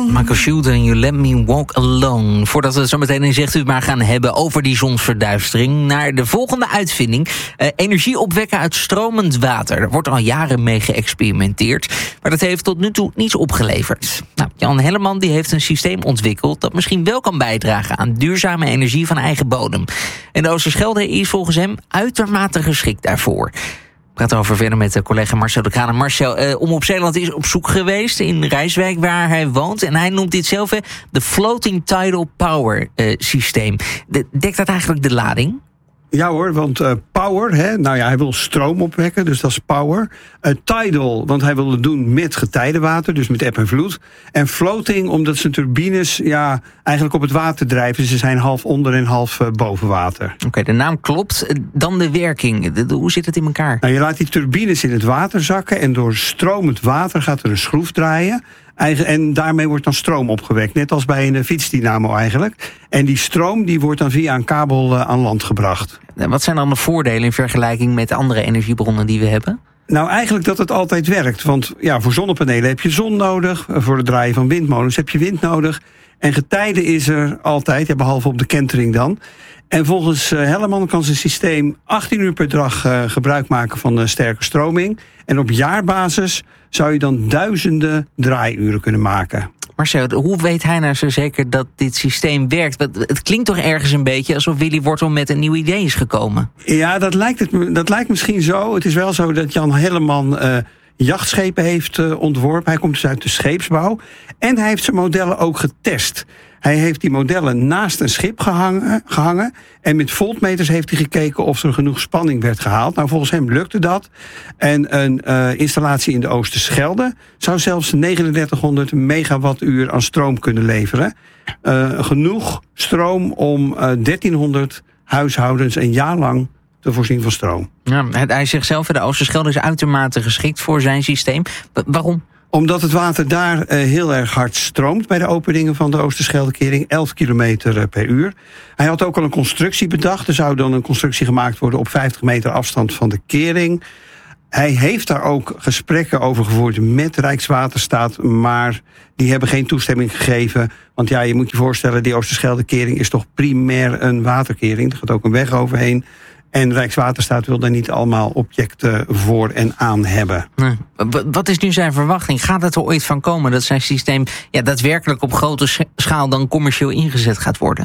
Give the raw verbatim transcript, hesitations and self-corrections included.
Michael Schulte en You Let Me Walk Alone. Voordat we het zo meteen in Zegt U maar gaan hebben over die zonsverduistering, naar de volgende uitvinding. Uh, energie opwekken uit stromend water. Er wordt al jaren mee geëxperimenteerd, maar dat heeft tot nu toe niets opgeleverd. Nou, Jan Helleman die heeft een systeem ontwikkeld dat misschien wel kan bijdragen aan duurzame energie van eigen bodem. En de Oosterschelde is volgens hem uitermate geschikt daarvoor. We praten over verder met collega Marcel de Kraan. Marcel, uh, Omroep Zeeland is op zoek geweest in Rijswijk waar hij woont. En hij noemt dit zelf de Floating Tidal Power uh, systeem. De, dekt dat eigenlijk de lading? Ja hoor, want uh, power, hè, nou ja, hij wil stroom opwekken, dus dat is power. Uh, tidal, want hij wil het doen met getijdenwater, dus met eb en vloed. En floating, omdat zijn turbines ja, eigenlijk op het water drijven. Ze zijn half onder en half uh, boven water. Oké, okay, de naam klopt. Dan de werking. De, de, hoe zit het in elkaar? Nou, je laat die turbines in het water zakken en door stromend water gaat er een schroef draaien. En daarmee wordt dan stroom opgewekt, net als bij een fietsdynamo eigenlijk. En die stroom die wordt dan via een kabel uh, aan land gebracht. Wat zijn dan de voordelen in vergelijking met andere energiebronnen die we hebben? Nou, eigenlijk dat het altijd werkt. Want ja, voor zonnepanelen heb je zon nodig. Voor het draaien van windmolens heb je wind nodig. En getijden is er altijd, ja, behalve op de kentering dan. En volgens uh, Helleman kan zijn systeem achttien uur per dag uh, gebruik maken van uh, sterke stroming. En op jaarbasis zou je dan duizenden draaiuren kunnen maken. Marcel, hoe weet hij nou zo zeker dat dit systeem werkt? Het klinkt toch ergens een beetje alsof Willy Wortel met een nieuw idee is gekomen? Ja, dat lijkt, het, dat lijkt misschien zo. Het is wel zo dat Jan Helleman uh, jachtschepen heeft uh, ontworpen. Hij komt dus uit de scheepsbouw. En hij heeft zijn modellen ook getest. Hij heeft die modellen naast een schip gehangen, gehangen. En met voltmeters heeft hij gekeken of er genoeg spanning werd gehaald. Nou, volgens hem lukte dat. En een uh, installatie in de Oosterschelde zou zelfs drieduizend megawattuur aan stroom kunnen leveren. Uh, genoeg stroom om uh, dertienhonderd huishoudens een jaar lang te voorzien van stroom. Ja, hij zegt zelf, de Oosterschelde is uitermate geschikt voor zijn systeem. Waarom? Omdat het water daar uh, heel erg hard stroomt bij de openingen van de Oosterscheldekering, elf kilometer per uur. Hij had ook al een constructie bedacht. Er zou dan een constructie gemaakt worden op vijftig meter afstand van de kering. Hij heeft daar ook gesprekken over gevoerd met Rijkswaterstaat, maar die hebben geen toestemming gegeven. Want ja, je moet je voorstellen, die Oosterscheldekering is toch primair een waterkering. Er gaat ook een weg overheen. En Rijkswaterstaat wil daar niet allemaal objecten voor en aan hebben. Nee. Wat is nu zijn verwachting? Gaat het er ooit van komen dat zijn systeem ja, daadwerkelijk op grote schaal dan commercieel ingezet gaat worden?